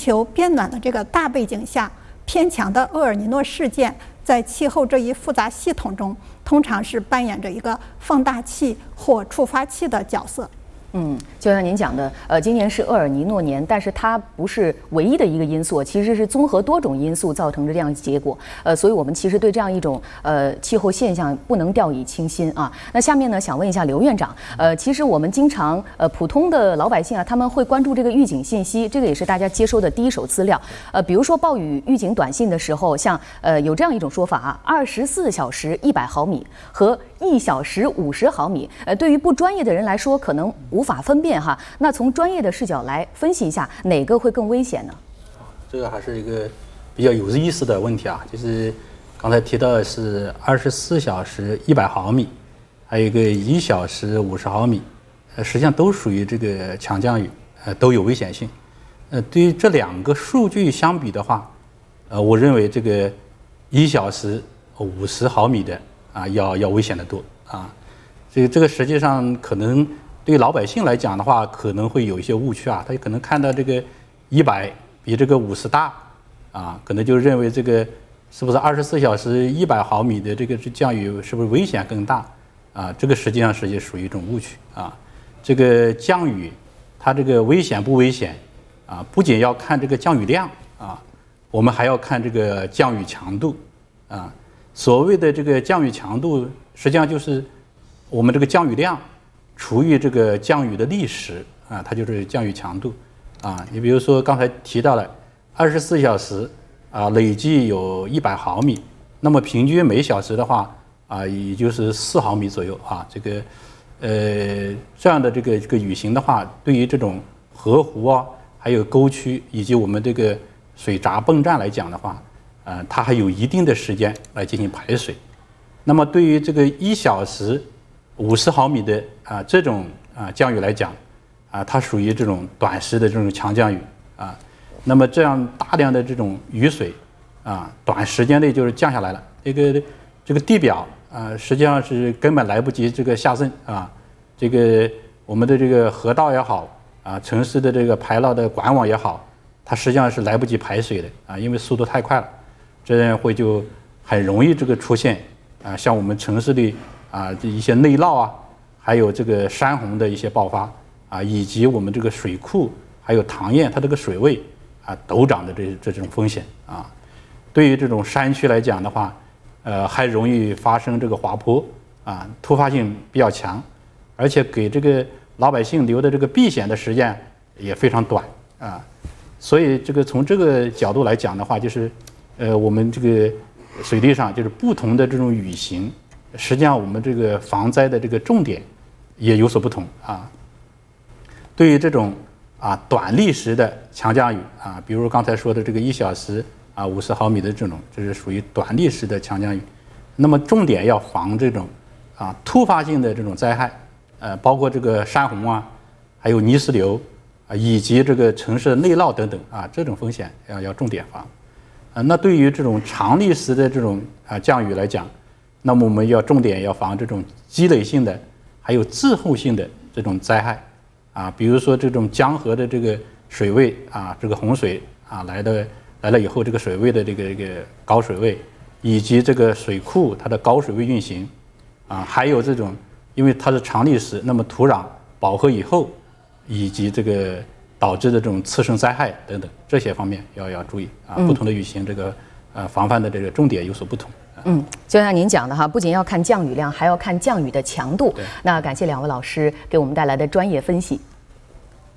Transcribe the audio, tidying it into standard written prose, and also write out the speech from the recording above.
球变暖的这个大背景下，偏强的厄尔尼诺事件在气候这一复杂系统中，通常是扮演着一个放大器或触发器的角色。 就像您讲的，今年是厄尔尼诺年，但是它不是唯一的一个因素，其实是综合多种因素造成的这样结果。所以我们其实对这样一种气候现象不能掉以轻心啊。那下面呢，想问一下刘院长，其实我们经常普通的老百姓啊，他们会关注这个预警信息，这个也是大家接收的第一手资料。比如说暴雨预警短信的时候，像有这样一种说法啊，24小时100毫米和1小时50毫米，对于不专业的人来说，可能无法分辨哈。那从专业的视角来分析一下，哪个会更危险呢？ 这个还是一个比较有意思的问题啊，就是刚才提到的是24小时100毫米，还有一个1小时50毫米，实际上都属于这个强降雨，都有危险性。对于这两个数据相比的话，我认为这个1小时50毫米的要危险得多啊。这个实际上可能对于老百姓来讲的话，可能会有一些误区啊，他可能看到这个100比这个50大啊，可能就认为这个是不是24小时100毫米的这个降雨是不是危险更大啊？这个实际上是属于一种误区啊。这个降雨它这个危险不危险啊，不仅要看这个降雨量啊，我们还要看这个降雨强度啊。所谓的这个降雨强度，实际上就是我们这个降雨量除以这个降雨的历时啊，它就是降雨强度啊。你比如说刚才提到了24小时啊，累计有100毫米，那么平均每小时的话啊，也就是4毫米左右啊。这个这样的这个雨型的话，对于这种河湖啊，还有沟渠以及我们这个水闸泵站来讲的话，它还有一定的时间来进行排水。那么对于这个1小时50毫米的这种降雨来讲它属于这种短时的这种强降雨啊。那么这样大量的这种雨水短时间内就是降下来了，这个地表实际上是根本来不及这个下渗啊。这个我们的这个河道也好城市的这个排涝的管网也好，它实际上是来不及排水的因为速度太快了，这样会就很容易这个出现像我们城市里这一些内涝还有这个山洪的一些爆发以及我们这个水库还有塘堰它这个水位陡涨的这种风险对于这种山区来讲的话，还容易发生这个滑坡突发性比较强，而且给这个老百姓留的这个避险的时间也非常短所以这个从这个角度来讲的话，就是我们这个水利上就是不同的这种雨型，实际上我们这个防灾的这个重点也有所不同对于这种短历时的强降雨比如刚才说的这个1小时50毫米的这种，这是属于短历时的强降雨。那么重点要防这种突发性的这种灾害，包括这个山洪还有泥石流以及这个城市的内涝等等这种风险要重点防。那对于这种长历时的这种降雨来讲，那么我们要重点要防这种积累性的还有滞后性的这种灾害比如说这种江河的这个水位这个洪水来了以后，这个水位的这个高水位，以及这个水库它的高水位运行还有这种因为它是长历时，那么土壤饱和以后以及这个导致的这种次生灾害等等这些方面要注意不同的雨型这个防范的这个重点有所不同。 就像您讲的不仅要看降雨量，还要看降雨的强度。那感谢两位老师给我们带来的专业分析。